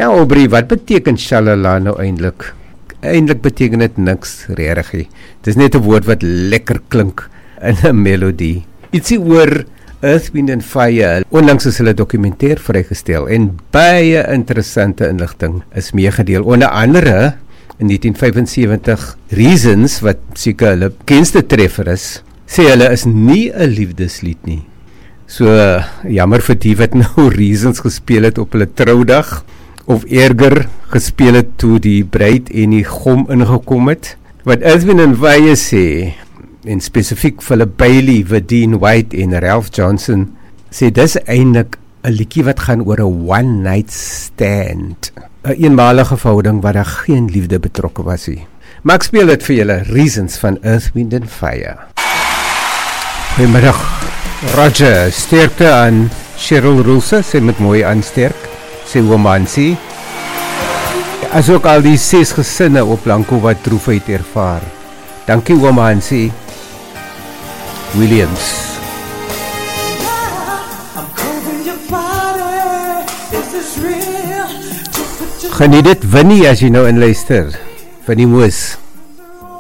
Ja, Aubrey, wat beteken shalala nou eintlik? Eintlik beteken dit niks regtig. Dis net 'n woord wat lekker klink in 'n melodie. Ietsie oor Earth, Wind and Fire. Onlangs is hulle dokumentêr vrygestel en baie interessante inligting is meegedeel. Onder andere in 1975 Reasons, wat seker hulle bekendste treffer is, sê hulle is nie 'n liefdeslied nie. So jammer vir die wat nou Reasons gespeel het op hulle troudag, of erger gespeel het toe die bruid en die gom ingekom het. Wat Earth, Wind and Fire sê, en spesifiek Philip Bailey, Verdine White en Ralph Johnson, sê dis eintlik 'n liedjie wat gaan oor 'n one night stand, 'n eenmalige verhouding waar daar geen liefde betrokke was nie. Maar ek speel dit vir julle, Reasons van Earth, Wind and Fire. Goeiemiddag Roger, sterkte aan Cheryl Rosa, sy moet mooi aansterk, sê Womansie. As ook al die 6 gesinne op Blanco wat droefheid ervaar. Dankie Womansie. Williams. Geniet dit Winnie as jy nou inluister. Winnie Moos.